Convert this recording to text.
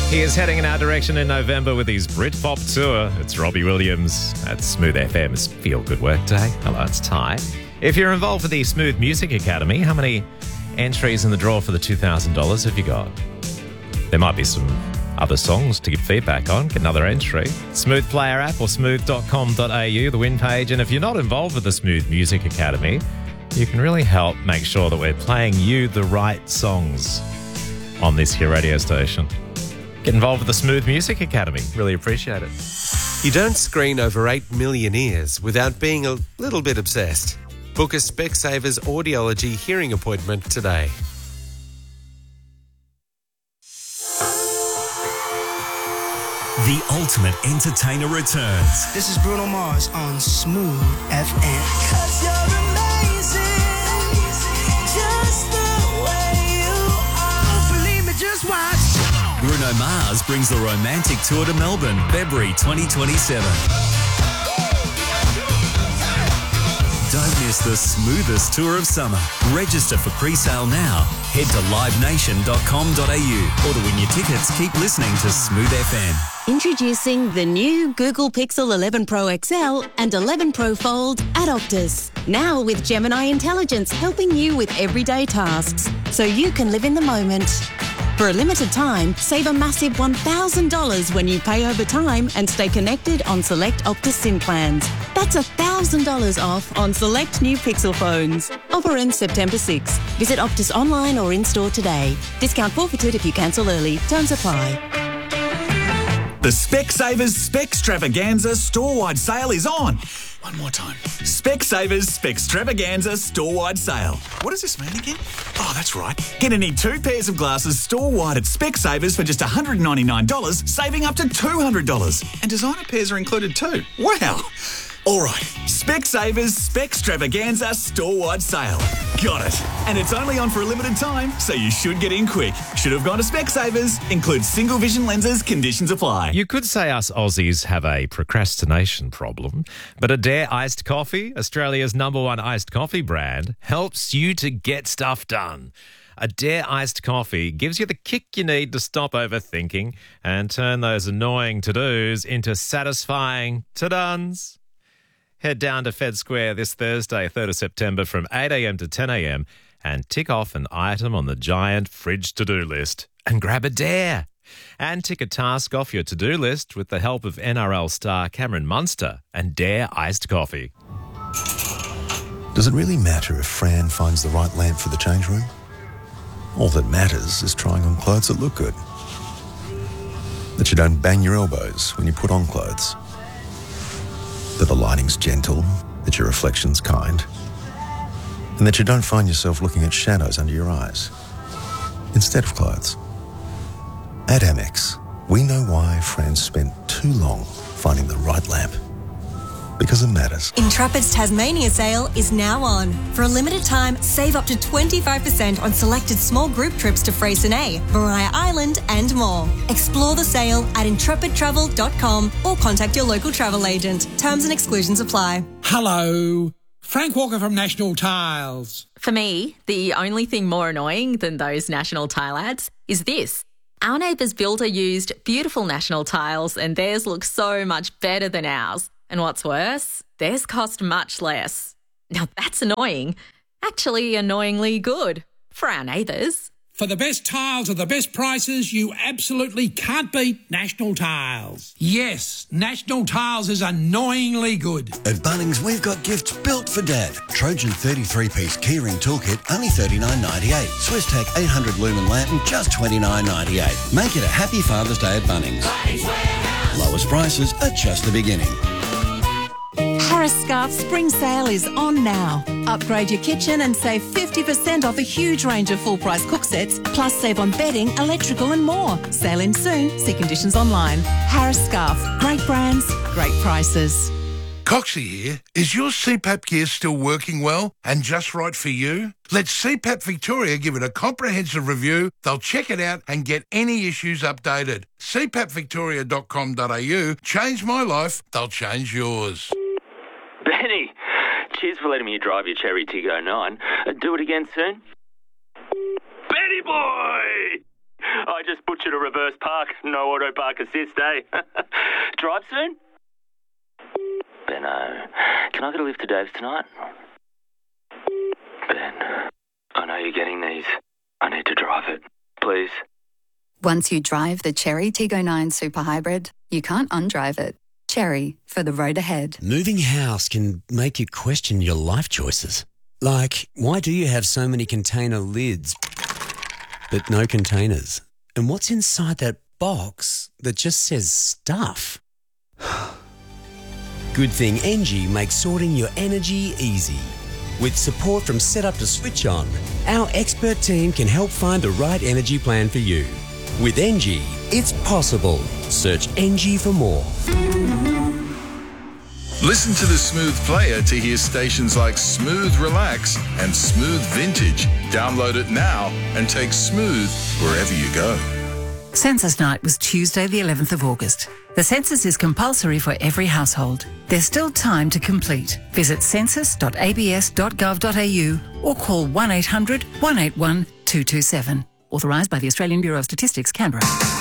He is heading in our direction in November with his Britpop tour. It's Robbie Williams at Smooth FM's Feel Good Work Day. Hello, it's Ty. If you're involved with the Smooth Music Academy, how many entries in the draw for the $2,000 have you got? There might be some other songs to give feedback on. Get another entry. Smooth Player app or smooth.com.au, the win page. And if you're not involved with the Smooth Music Academy, you can really help make sure that we're playing you the right songs on this here radio station. Get involved with the Smooth Music Academy. Really appreciate it. You don't screen over 8 million ears without being a little bit obsessed. Book a Specsavers audiology hearing appointment today. The ultimate entertainer returns. This is Bruno Mars on Smooth FM. 'Cause you're amazing, just the way you are. Believe me, just watch. Bruno Mars brings the romantic tour to Melbourne, February 2027. Don't miss the smoothest tour of summer. Register for pre-sale now. Head to livenation.com.au or to win your tickets, keep listening to Smooth FM. Introducing the new Google Pixel 11 Pro XL and 11 Pro Fold at Optus. Now with Gemini Intelligence helping you with everyday tasks so you can live in the moment. For a limited time, save a massive $1,000 when you pay over time and stay connected on select Optus SIM plans. That's $1,000 off on select new Pixel phones. Offer ends September 6. Visit Optus online or in-store today. Discount forfeited if you cancel early. Terms apply. The Specsavers Spextravaganza store-wide sale is on. One more time. Specsavers Spextravaganza store-wide sale. What does this mean again? Oh, that's right. Get any 2 pairs of glasses store-wide at Specsavers for just $199, saving up to $200. And designer pairs are included too. Wow. All right. Specsavers Spextravaganza store-wide sale. Got it. And it's only on for a limited time, so you should get in quick. Should have gone to Specsavers. Includes single vision lenses. Conditions apply. You could say us Aussies have a procrastination problem, but Adair Iced Coffee, Australia's #1 iced coffee brand, helps you to get stuff done. Adair Iced Coffee gives you the kick you need to stop overthinking and turn those annoying to-dos into satisfying to-dones. Head down to Fed Square this Thursday, 3rd of September from 8 a.m. to 10 a.m. and tick off an item on the giant fridge to-do list and grab a dare. And tick a task off your to-do list with the help of NRL star Cameron Munster and Dare Iced Coffee. Does it really matter if Fran finds the right lamp for the change room? All that matters is trying on clothes that look good. That you don't bang your elbows when you put on clothes. That the lighting's gentle, that your reflection's kind, and that you don't find yourself looking at shadows under your eyes instead of clothes. At Amex, we know why Fran spent too long finding the right lamp. Because it matters. Intrepid's Tasmania sale is now on. For a limited time, save up to 25% on selected small group trips to Freycinet, Maria Island and more. Explore the sale at intrepidtravel.com or contact your local travel agent. Terms and exclusions apply. Hello. Frank Walker from National Tiles. For me, the only thing more annoying than those National Tile ads is this. Our neighbour's builder used beautiful National Tiles and theirs looks so much better than ours. And what's worse, theirs cost much less. Now that's annoying. Actually annoyingly good for our neighbours. For the best tiles at the best prices, you absolutely can't beat National Tiles. Yes, National Tiles is annoyingly good. At Bunnings, we've got gifts built for Dad. Trojan 33-piece keyring toolkit, only $39.98. SwissTech 800 lumen lantern, just $29.98. Make it a happy Father's Day at Bunnings. Lowest prices are just the beginning. Harris Scarf Spring Sale is on now. Upgrade your kitchen and save 50% off a huge range of full-price cook sets, plus save on bedding, electrical and more. Sale in soon. See conditions online. Harris Scarf. Great brands, great prices. Coxie here. Is your CPAP gear still working well and just right for you? Let CPAP Victoria give it a comprehensive review. They'll check it out and get any issues updated. CPAPvictoria.com.au. Change my life, they'll change yours. Benny, cheers for letting me drive your Cherry Tiggo 9. Do it again soon? Benny boy! I just butchered Should have reverse park. No auto park assist, eh? Drive soon? Benno, can I get a lift to Dave's tonight? Ben, I know you're getting these. I need to drive it. Please. Once you drive the Chery Tiggo 9 Super Hybrid, you can't undrive it. Chery, for the road ahead. Moving house can make you question your life choices. Like, why do you have so many container lids, but no containers? And what's inside that box that just says stuff? Good thing Engie makes sorting your energy easy. With support from Setup to Switch On, our expert team can help find the right energy plan for you. With Engie, it's possible. Search Engie for more. Listen to the Smooth Player to hear stations like Smooth Relax and Smooth Vintage. Download it now and take Smooth wherever you go. Census night was Tuesday the 11th of August. The census is compulsory for every household. There's still time to complete. Visit census.abs.gov.au or call 1800 181 227. Authorised by the Australian Bureau of Statistics, Canberra.